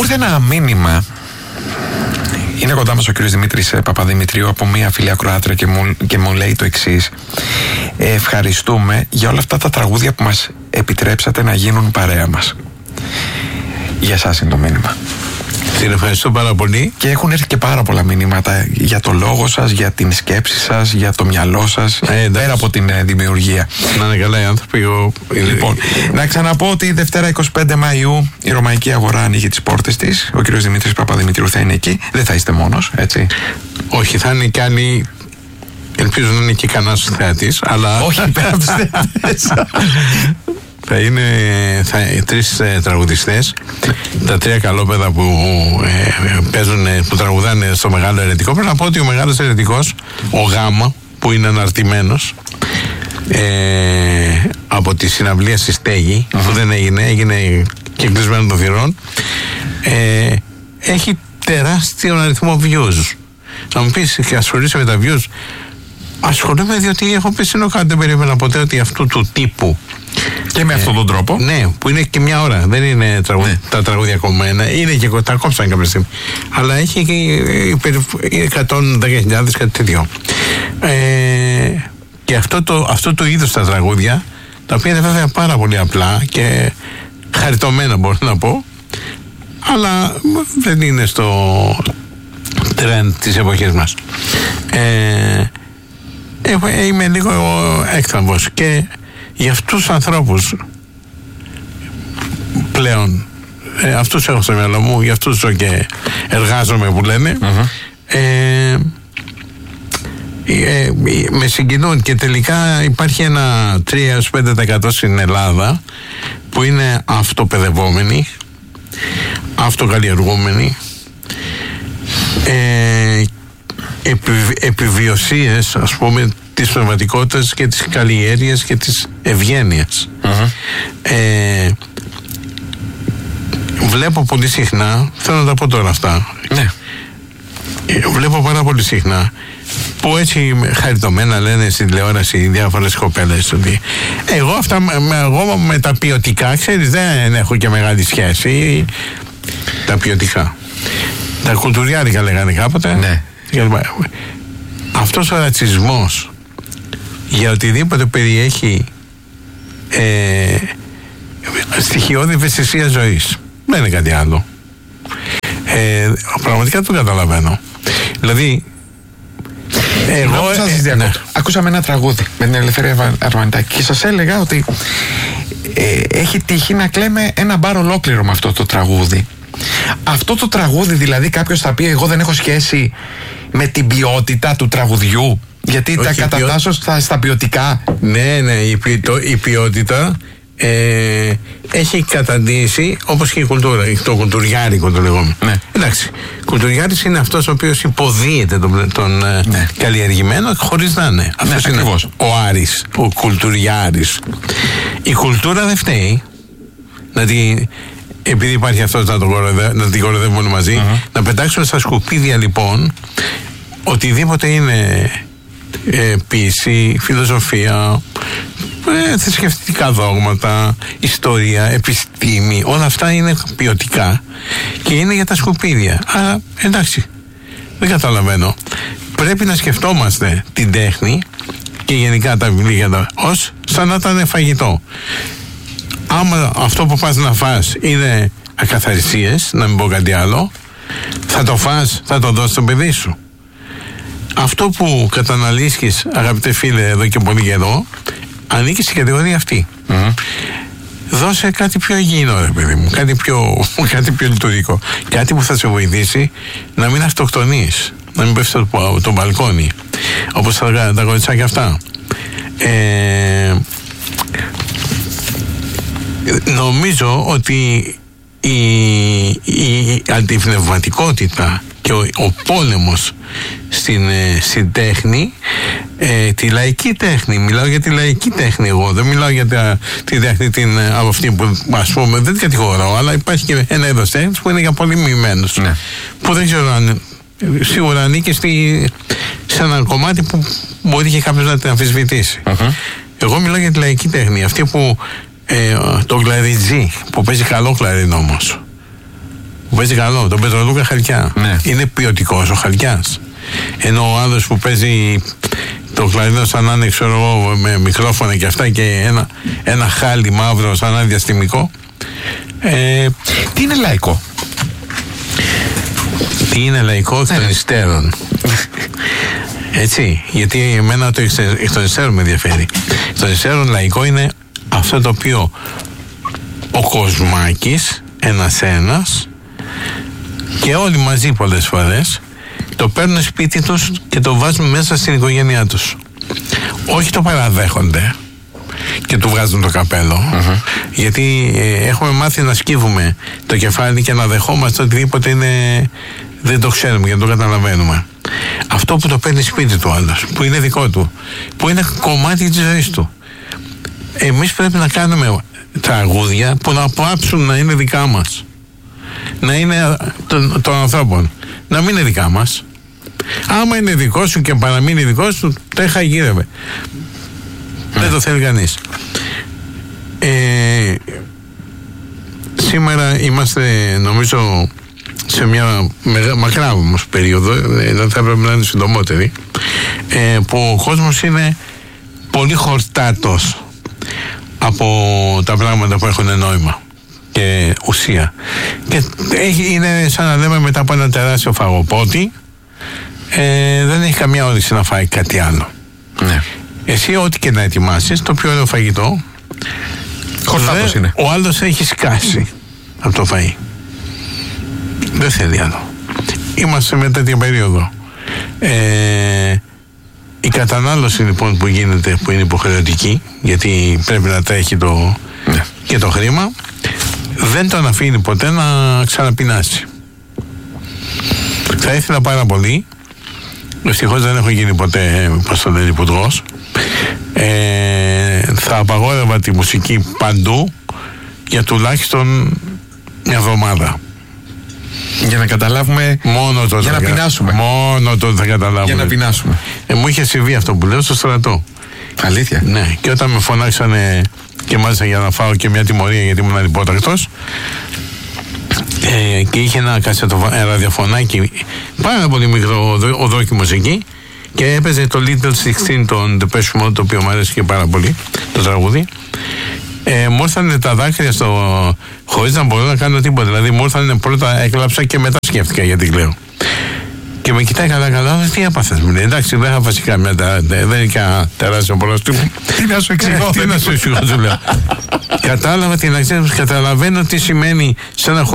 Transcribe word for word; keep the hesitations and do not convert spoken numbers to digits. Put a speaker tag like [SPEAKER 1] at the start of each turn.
[SPEAKER 1] ήρθε ένα μήνυμα. Είναι κοντά μας ο κύριος Δημήτρης Παπαδημητρίου από μία φίλη ακροάτρια και μου, και μου λέει το εξής. Ε, ευχαριστούμε για όλα αυτά τα τραγούδια που μας επιτρέψατε να γίνουν παρέα μας. Για εσάς είναι το μήνυμα.
[SPEAKER 2] Την ευχαριστώ πάρα πολύ.
[SPEAKER 1] Και έχουν έρθει και πάρα πολλά μηνύματα για το λόγο σας, για την σκέψη σας, για το μυαλό σας, ε, πέρα από την ε, δημιουργία.
[SPEAKER 2] Να είναι καλά οι άνθρωποι. Εγώ...
[SPEAKER 1] Λοιπόν, να ξαναπώ ότι Δευτέρα εικοστή πέμπτη Μαΐου η Ρωμαϊκή Αγορά ανοίγει τις πόρτες της. Ο κύριος Δημήτρης Παπαδημητρίου θα είναι εκεί. Δεν θα είστε μόνος, έτσι?
[SPEAKER 2] Όχι, θα είναι και άλλοι. Ελπίζω να είναι και κανένας θεατής, αλλά.
[SPEAKER 1] Όχι, πέρα από τους θεατές.
[SPEAKER 2] Θα είναι θα, τρεις ε, τραγουδιστές, τα τρία καλόπαιδα που ε, παίζουν, που τραγουδάνε στο Μεγάλο Ερετικό. Πρέπει να πω ότι ο Μεγάλος Ερετικός, ο Γάμα, που είναι αναρτημένος ε, από τη συναυλία στη Στέγη, uh-huh. που δεν έγινε, έγινε και κλεισμένο των θυρών, ε, έχει τεράστιο αριθμό views. Να μου πεις, και ασχολείσαι με τα views. Ασχολούμαι διότι έχω πει συνοκάτω, δεν περίμενα ποτέ ότι αυτού του τύπου.
[SPEAKER 1] Και με ε, αυτόν τον τρόπο.
[SPEAKER 2] Ναι, που είναι και μια ώρα. Δεν είναι τραγου... ναι. τα τραγούδια κομμένα. Είναι και τα κόψαν κάποια στιγμή. Αλλά έχει και εκατόν δέκα χιλιάδες, κάτι τέτοιο. Ε, και αυτό το, αυτό το είδος τα τραγούδια, τα οποία είναι βέβαια πάρα πολύ απλά και χαριτωμένα, μπορώ να πω. Αλλά δεν είναι στο τρέντ της εποχής μας. Ε, ε, είμαι λίγο έκθαμβος και για αυτούς τους ανθρώπους πλέον, ε, αυτούς έχω στο μυαλό μου, για αυτούς ζω και εργάζομαι που λένε, uh-huh. ε, ε, με συγκινούν και τελικά υπάρχει ένα τρία έως πέντε τοις εκατό στην Ελλάδα που είναι αυτοπαιδευόμενοι, αυτοκαλλιεργούμενοι, ε, επι, επιβιωσίες, ας πούμε, της πνευματικότητας και της καλλιέργειας και της ευγένειας. Uh-huh. Ε, βλέπω πολύ συχνά, θέλω να τα πω τώρα αυτά,
[SPEAKER 1] ναι.
[SPEAKER 2] ε, βλέπω πάρα πολύ συχνά που έτσι χαριτωμένα λένε στην τηλεόραση οι διάφορες κοπέλες ότι εγώ αυτά με, εγώ με τα ποιοτικά, ξέρεις, δεν έχω και μεγάλη σχέση. Τα ποιοτικά, τα κουλτουριάρικα λέγανε κάποτε,
[SPEAKER 1] ναι.
[SPEAKER 2] Αυτός ο ρατσισμός για οτιδήποτε περιέχει ε, στοιχειώδη ευαισθησία ζωής, δεν είναι κάτι άλλο. Ε, πραγματικά το καταλαβαίνω. Δηλαδή εγώ
[SPEAKER 1] ε, ε, ναι. Ακούσαμε ένα τραγούδι με την Ελευθερία Αρμανιτάκη και σας έλεγα ότι ε, έχει τύχει να κλαίμε ένα μπαρ ολόκληρο με αυτό το τραγούδι. Αυτό το τραγούδι δηλαδή κάποιος θα πει εγώ δεν έχω σχέση με την ποιότητα του τραγουδιού, γιατί όχι, τα κατατάσσω στα, στα ποιοτικά.
[SPEAKER 2] Ναι, ναι, η, το, η ποιότητα ε, έχει καταντήσει όπως και η κουλτούρα, το κουλτουριάρικο το λεγόμενο. Ναι. Εντάξει, κουλτουριάρης είναι αυτός ο οποίος υποδίεται τον, τον ναι. καλλιεργημένο χωρίς να είναι. Αυτός ναι, είναι ακριβώς. Ο Άρης, ο κουλτουριάρης. Η κουλτούρα δεν φταίει, δηλαδή επειδή υπάρχει αυτός να, κοροδε, να την κοροδεύουμε όλοι μαζί, uh-huh. να πετάξουμε στα σκουπίδια λοιπόν οτιδήποτε είναι ε, ποίηση, φιλοσοφία, ε, θρησκευτικά δόγματα, ιστορία, επιστήμη, όλα αυτά είναι ποιοτικά και είναι για τα σκουπίδια. Άρα εντάξει, δεν καταλαβαίνω. Πρέπει να σκεφτόμαστε την τέχνη και γενικά τα βιβλία ως σαν να ήταν φαγητό. Άμα αυτό που πας να φας είναι ακαθαριστίες, να μην πω κάτι άλλο, θα το φας, θα το δώσεις στο παιδί σου. Αυτό που καταναλύσεις, αγαπητέ φίλε, εδώ και πολύ καιρό, ανήκει στην κατηγορία αυτή. Mm-hmm. Δώσε κάτι πιο υγιεινό, ρε παιδί μου, κάτι πιο, κάτι πιο λειτουργικό. Κάτι που θα σε βοηθήσει να μην αυτοκτονείς, να μην πέφτεις το, το μπαλκόνι, όπως τα, τα κοριτσάκια αυτά. Ε, νομίζω ότι η, η αντιπνευματικότητα και ο, ο πόλεμος στην, στην τέχνη, ε, τη λαϊκή τέχνη, μιλάω για τη λαϊκή τέχνη εγώ, δεν μιλάω για τα, τη τέχνη την, από αυτή που ας πούμε δεν την κατηγορώ, αλλά υπάρχει και ένα είδος τέχνης που είναι για πολύ μοιημένους, ναι. που δεν ξέρω αν σίγουρα ανήκει στη, σε ένα κομμάτι που μπορεί και κάποιος να την αμφισβητήσει. Uh-huh. Εγώ μιλάω για τη λαϊκή τέχνη, αυτή που ε, το κλαριτζί που παίζει καλό κλαρίνο όμως, που παίζει καλό, τον Πετρολούκα Χαλκιά. Ναι. Είναι ποιοτικός ο Χαλκιάς. Ενώ ο άλλος που παίζει το κλαρινό σαν να είναι, ξέρω εγώ, με μικρόφωνα και αυτά και ένα, ένα χάλι μαύρο σαν να είναι διαστημικό. Ε,
[SPEAKER 1] τι είναι λαϊκό?
[SPEAKER 2] Τι είναι λαϊκό εκ των υστέρων. Έτσι, γιατί εμένα το εκ των υστέρων με ενδιαφέρει. Εκ των υστέρων λαϊκό είναι αυτό το οποίο ο Κοσμάκης, ένας ένας και όλοι μαζί πολλές φορές το παίρνουν σπίτι τους και το βάζουν μέσα στην οικογένειά τους. Όχι το παραδέχονται και του βγάζουν το καπέλο, uh-huh. γιατί ε, έχουμε μάθει να σκύβουμε το κεφάλι και να δεχόμαστε οτιδήποτε είναι, δεν το ξέρουμε και δεν το καταλαβαίνουμε. Αυτό που το παίρνει σπίτι του άλλος, που είναι δικό του, που είναι κομμάτι της ζωής του, εμείς πρέπει να κάνουμε τραγούδια που να πάψουν να είναι δικά μας, να είναι των, των ανθρώπων, να μην είναι δικά μας. Άμα είναι δικό σου και παραμείνει δικό σου, τέχα γύρευε. Mm. Δεν το θέλει κανείς. Ε, σήμερα είμαστε, νομίζω, σε μια μακρά όμως περίοδο, δεν θα έπρεπε να είναι συντομότερη, ε, που ο κόσμος είναι πολύ χορτάτος από τα πράγματα που έχουν νόημα και ουσία. Και έχει, είναι σαν να λέμε μετά από ένα τεράστιο φαγοπότη, ε, δεν έχει καμία όρεξη να φάει κάτι άλλο. Ναι. Εσύ ό,τι και να ετοιμάσεις, το πιο ωραίο φαγητό,
[SPEAKER 1] χορτάτος είναι.
[SPEAKER 2] Ο άλλος έχει σκάσει από το φαΐ. Δεν θέλει άλλο. Είμαστε σε μια τέτοια περίοδο. Ε, η κατανάλωση λοιπόν που γίνεται, που είναι υποχρεωτική, γιατί πρέπει να τρέχει το, ναι. και το χρήμα, δεν τον αφήνει ποτέ να ξαναπεινάσει. Θα ήθελα πάρα πολύ, ευτυχώς δεν έχω γίνει ποτέ, πώς το λένε, υπουργός, ε, θα απαγόρευα τη μουσική παντού για τουλάχιστον μια εβδομάδα.
[SPEAKER 1] Για να καταλάβουμε.
[SPEAKER 2] Μόνο το
[SPEAKER 1] για να πεινάσουμε.
[SPEAKER 2] Μόνο το θα καταλάβουμε.
[SPEAKER 1] Για να πεινάσουμε.
[SPEAKER 2] Ε, μου είχε συμβεί αυτό που λέω στο στρατό.
[SPEAKER 1] Αλήθεια.
[SPEAKER 2] Ναι, και όταν με φωνάξανε και μάλιστα για να φάω και μια τιμωρία γιατί ήμουν ανυπότακτος, ε, και είχε ένα κασέτο, ένα ραδιοφωνάκι πάρα πολύ μικρό οδόκιμος εκεί και έπαιζε το Little Sixteen των Depeche Mode, το οποίο μου άρεσε και πάρα πολύ το τραγούδι. Ε, μου ήρθανε τα δάκρυα στο, χωρίς να μπορώ να κάνω τίποτα. Δηλαδή μου ήρθανε πρώτα, έκλαψα και μετά σκέφτηκα γιατί κλαίω. Και με κοιτάει καλά καλά, τι έπαθες, μου λέει. Εντάξει, δεν θα βασικά μια, δεν είναι κανένα τεράστιο πρόστιμο.
[SPEAKER 1] Τι να σου εξηγώ,
[SPEAKER 2] τι να σου εξηγώ, του λέω. Κατάλαβα την αξία, καταλαβαίνω τι σημαίνει σε ένα